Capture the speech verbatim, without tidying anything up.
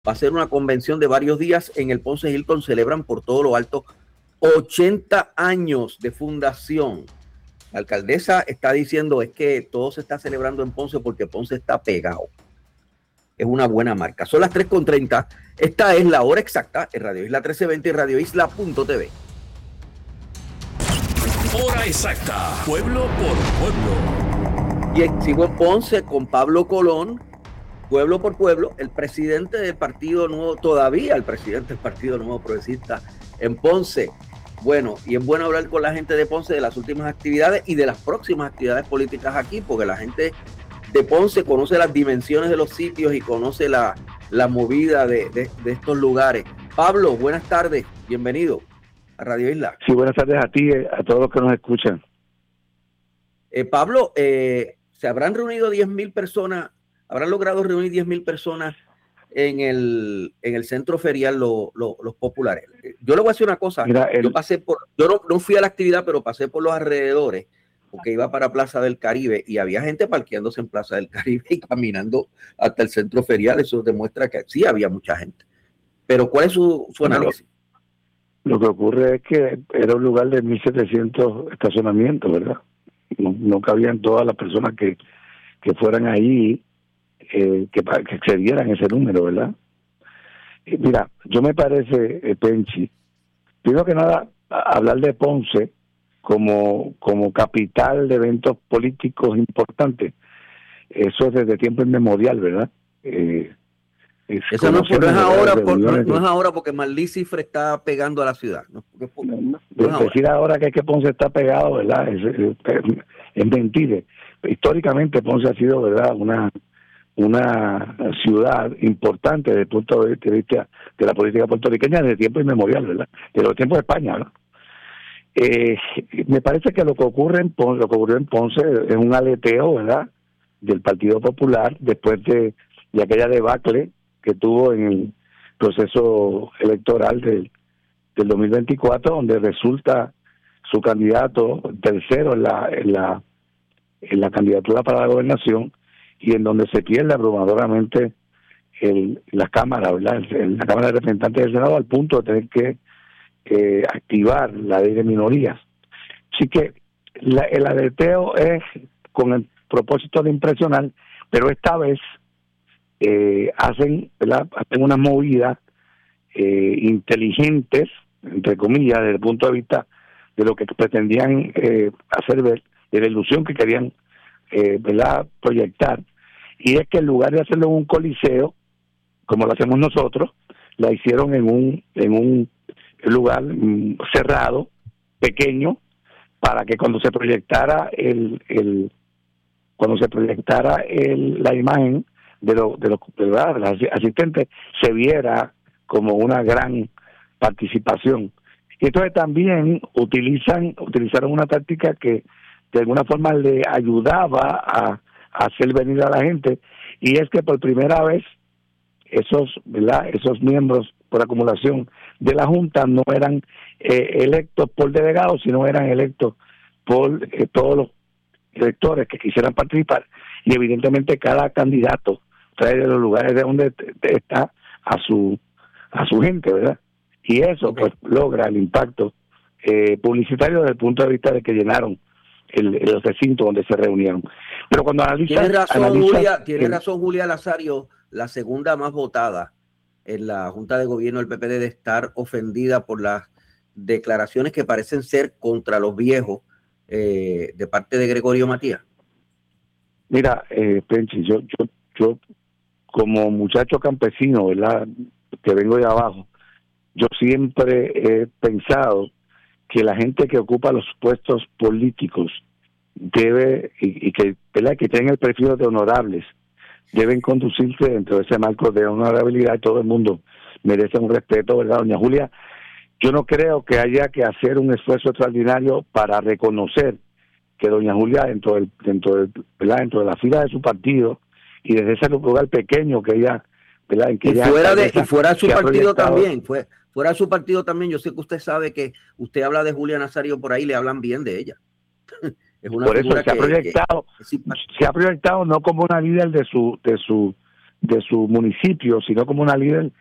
Va a ser una convención de varios días en el Ponce Hilton. Celebran por todo lo alto ochenta años de fundación. La alcaldesa está diciendo es que todo se está celebrando en Ponce porque Ponce está pegado. Es una buena marca. Son las tres con treinta. Esta es la hora exacta en Radio Isla trece veinte y Radio Isla punto t v. Hora exacta. Pueblo por pueblo. Y sigo en Ponce con Pablo Colón, pueblo por pueblo, el presidente del Partido Nuevo, todavía el presidente del Partido Nuevo Progresista en Ponce. Bueno, y es bueno hablar con la gente de Ponce de las últimas actividades y de las próximas actividades políticas aquí, porque la gente de Ponce conoce las dimensiones de los sitios y conoce la, la movida de, de, de estos lugares. Pablo, buenas tardes, bienvenido a Radio Isla. Sí, buenas tardes a ti, a todos los que nos escuchan. Eh, Pablo, eh, ¿se habrán reunido diez mil personas, habrán logrado reunir diez mil personas en el, en el centro ferial lo, lo, los populares? Yo le voy a decir una cosa. Mira, el... Yo pasé por, yo no, no fui a la actividad, pero pasé por los alrededores, porque iba para Plaza del Caribe y había gente parqueándose en Plaza del Caribe y caminando hasta el centro ferial. Eso demuestra que sí había mucha gente. Pero ¿cuál es su, su análisis? Lo, lo que ocurre es que era un lugar de mil setecientos estacionamientos, ¿verdad? No, no cabían todas las personas que, que fueran ahí, eh, que, que excedieran ese número, ¿verdad? Y mira, yo me parece, eh, Penchi, primero que nada, hablar de Ponce como, como capital de eventos políticos importantes, eso es desde tiempo inmemorial, ¿verdad? Eh, es Eso no, no, es ahora por, no, no es ahora porque Marlí Cifre está pegando a la ciudad. No, no, no, no es decir ahora que es que Ponce está pegado, ¿verdad? Es, es, es mentira. Históricamente Ponce ha sido, ¿verdad?, una una ciudad importante desde el punto de vista de la política puertorriqueña desde tiempo inmemorial, ¿verdad? De los tiempos de España, ¿no? Eh, me parece que lo que ocurre en Ponce, lo que ocurrió en Ponce es un aleteo, ¿verdad?, del Partido Popular después de, de aquella debacle que tuvo en el proceso electoral del, del dos mil veinticuatro, donde resulta su candidato tercero en la en la en la candidatura para la gobernación y en donde se pierde abrumadoramente el, la Cámara, ¿verdad? El, la Cámara de Representantes del Senado, al punto de tener que eh, activar la ley de minorías. Así que la, el aleteo es con el propósito de impresionar, pero esta vez eh, hacen, ¿verdad?, hacen unas movidas eh, inteligentes, entre comillas, desde el punto de vista de lo que pretendían eh, hacer ver, de la ilusión que querían eh, ¿verdad?, proyectar. Y es que en lugar de hacerlo en un coliseo, como lo hacemos nosotros, la hicieron en un en un lugar mm, cerrado, pequeño, para que cuando se proyectara el el cuando se proyectara el, la imagen de los de los, de los asistentes se viera como una gran participación. Y entonces también utilizan utilizaron una táctica que de alguna forma le ayudaba a hacer venir a la gente, y es que por primera vez esos, ¿verdad?, esos miembros por acumulación de la Junta no eran eh, electos por delegados, sino eran electos por eh, todos los electores que quisieran participar, y evidentemente cada candidato trae de los lugares de donde está a su a su gente, ¿verdad? Y eso okay. pues logra el impacto eh, publicitario desde el punto de vista de que llenaron El, el recinto donde se reunieron. Pero cuando analizan... Tiene razón, analiza, Julia, tiene el, razón Julia Lazario, la segunda más votada en la Junta de Gobierno del P P D, de estar ofendida por las declaraciones que parecen ser contra los viejos eh, de parte de Gregorio Matías. Mira, eh, Penchi, yo, yo, yo como muchacho campesino, ¿verdad?, que vengo de abajo, yo siempre he pensado que la gente que ocupa los puestos políticos debe, y, y que, ¿verdad?, que tengan el perfil de honorables, deben conducirse dentro de ese marco de honorabilidad, y todo el mundo merece un respeto, ¿verdad, doña Julia? Yo no creo que haya que hacer un esfuerzo extraordinario para reconocer que doña Julia, dentro del, dentro del, ¿verdad?, dentro de la fila de su partido, y desde ese lugar pequeño que ella, ¿verdad?, en que y ella fuera de y fuera de su partido también, fue fuera de su partido también. Yo sé que usted sabe que usted habla de Julia Nazario por ahí, le hablan bien de ella. Es una por eso se ha proyectado, que, que, se ha proyectado no como una líder de su de su de su municipio, sino como una líder